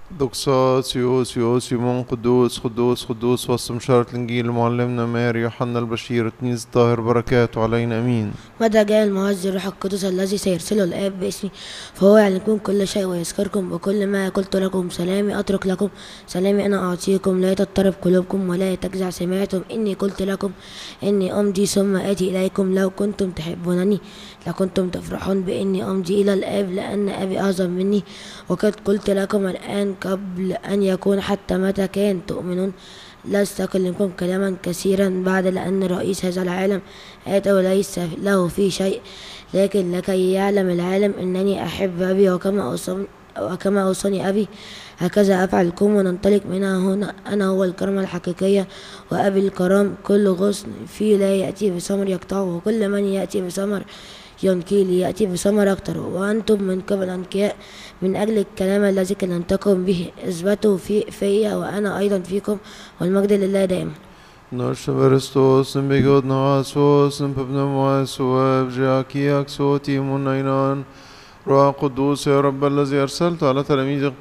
دقساس يوس يمون قدوس قدوس قدوس وسط مشارة الإنجيل معلمنا ماري يوحنا البشير التلميذ الطاهر بركاته علينا أمين. متى جاء المعز الروح القدس الذي سيرسله الآب باسمي فهو يعلمكم كل شيء ويذكركم بكل ما قلت لكم. سلامي أترك لكم، سلامي أنا أعطيكم. لا تضطرب قلوبكم ولا تجزع. سمعتم إني قلت لكم إني أمضي ثم آتي إليكم. لو كنتم تحبونني لكنتم تفرحون بإني أمضي إلى الآب، لأن أبي أعظم مني. وقد قلت لكم الآن قبل أن يكون حتى متى كان تؤمنون. لست أكلمكم كلاما كثيرا بعد، لأن رئيس هذا العالم آتى وليس له في شيء، لكن لكي يعلم العالم أنني أحب أبي، وكما أوصاني أبي هكذا أفعل. قم وننطلق من هنا. أنا هو الكرمة الحقيقية وأبي الكرام. كل غصن فيه لا يأتي بثمر يقطعه، وكل من يأتي بثمر ينقي ليأتي بثمر أكثر. وأنتم من قبل أنقياء من أجل الكلام الذي كلمتكم به. اثبتوا في وأنا أيضا فيكم، والمجد لله دائما. Norske Kristus, en begodna vasos, en pepnemos وابجاكياك صوتي منينان. روح قدوس يا رب الذي أرسلت على تلاميذك